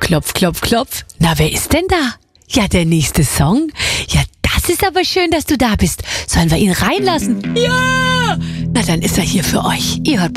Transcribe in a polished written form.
Klopf, klopf, klopf. Na, wer ist denn da? Ja, der nächste Song. Ja, das ist aber schön, dass du da bist. Sollen wir ihn reinlassen? Ja! Na, dann ist er hier für euch. Ihr hört